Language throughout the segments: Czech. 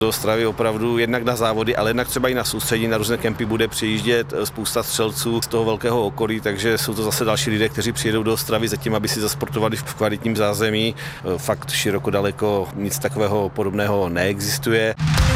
Do Ostravy opravdu jednak na závody, ale jednak třeba i na soustředí, na různé kempy bude přijíždět spousta střelců z toho velkého okolí, takže jsou to zase další lidé, kteří přijedou do Ostravy zatím, aby si zasportovali v kvalitním zázemí. Fakt široko daleko nic takového podobného neexistuje.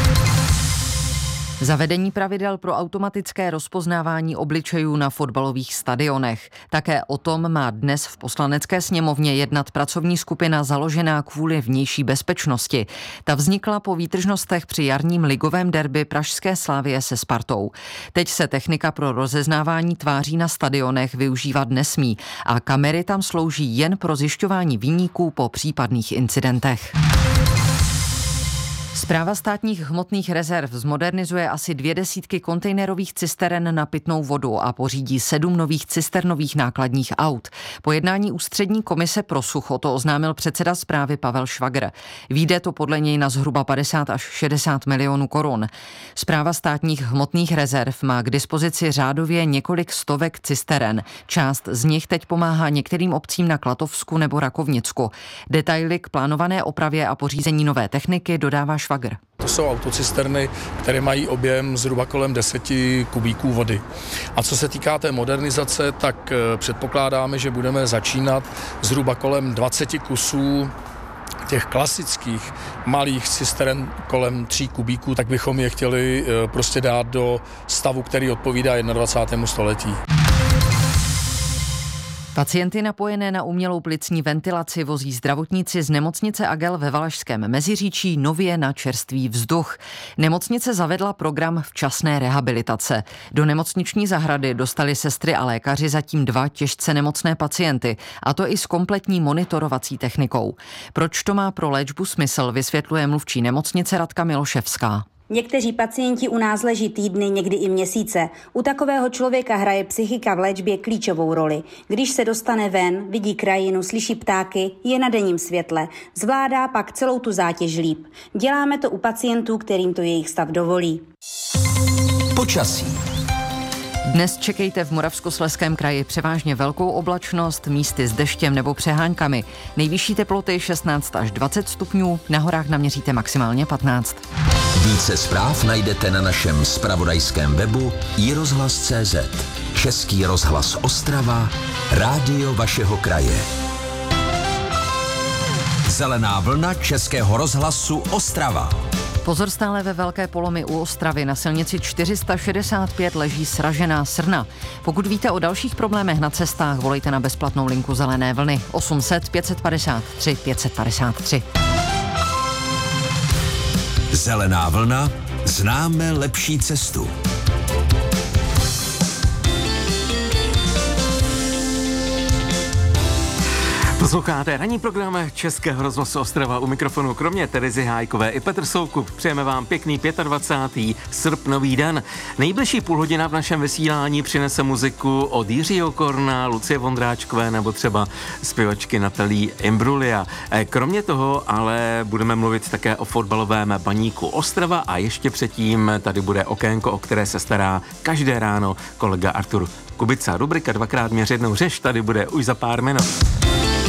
Zavedení pravidel pro automatické rozpoznávání obličejů na fotbalových stadionech. Také o tom má dnes v Poslanecké sněmovně jednat pracovní skupina založená kvůli vnější bezpečnosti. Ta vznikla po výtržnostech při jarním ligovém derby pražské Slavie se Spartou. Teď se technika pro rozeznávání tváří na stadionech využívat nesmí a kamery tam slouží jen pro zjišťování viníků po případných incidentech. Správa státních hmotných rezerv zmodernizuje asi 200 kontejnerových cisteren na pitnou vodu a pořídí 7 nových cisternových nákladních aut. Po jednání ústřední komise pro sucho to oznámil předseda správy Pavel Švagr. Vyjde to podle něj na zhruba 50 až 60 milionů korun. Správa státních hmotných rezerv má k dispozici řádově několik stovek cisteren. Část z nich teď pomáhá některým obcím na Klatovsku nebo Rakovnicku. Detaily k plánované opravě a pořízení nové techniky dodává Švagr. To jsou autocisterny, které mají objem zhruba kolem 10 kubíků vody. A co se týká té modernizace, tak předpokládáme, že budeme začínat zhruba kolem 20 kusů těch klasických malých cisteren kolem 3 kubíků, tak bychom je chtěli prostě dát do stavu, který odpovídá 21. století. Pacienty napojené na umělou plicní ventilaci vozí zdravotníci z nemocnice Agel ve Valašském Meziříčí nově na čerstvý vzduch. Nemocnice zavedla program včasné rehabilitace. Do nemocniční zahrady dostali sestry a lékaři zatím 2 těžce nemocné pacienty, a to i s kompletní monitorovací technikou. Proč to má pro léčbu smysl, vysvětluje mluvčí nemocnice Radka Miloševská. Někteří pacienti u nás leží týdny, někdy i měsíce. U takového člověka hraje psychika v léčbě klíčovou roli. Když se dostane ven, vidí krajinu, slyší ptáky, je na denním světle, zvládá pak celou tu zátěž líp. Děláme to u pacientů, kterým to jejich stav dovolí. Počasí. Dnes čekejte v Moravskoslezském kraji převážně velkou oblačnost, místy s deštěm nebo přeháňkami. Nejvyšší teploty 16 až 20 stupňů, na horách naměříte maximálně 15. Více zpráv najdete na našem zpravodajském webu iRozhlas.cz. Český rozhlas Ostrava, rádio vašeho kraje. Zelená vlna Českého rozhlasu Ostrava. Pozor stále ve Velké Polomi u Ostravy. Na silnici 465 leží sražená srna. Pokud víte o dalších problémech na cestách, volejte na bezplatnou linku Zelené vlny 800 553 553. Zelená vlna, známe lepší cestu. Posloucháte ranní program Českého rozhlasu Ostrava. U mikrofonu kromě Terezy Hájkové i Petr Soukup přejeme vám pěkný 25. srpnový den. Nejbližší půlhodina v našem vysílání přinese muziku od Jiřího Korna, Lucie Vondráčkové nebo třeba zpěvačky Natalie Imbruglia. Kromě toho ale budeme mluvit také o fotbalovém baníku Ostrava a ještě předtím tady bude okénko, o které se stará každé ráno kolega Artur Kubica. Rubrika 2x měř jednou řeš tady bude už za pár minut.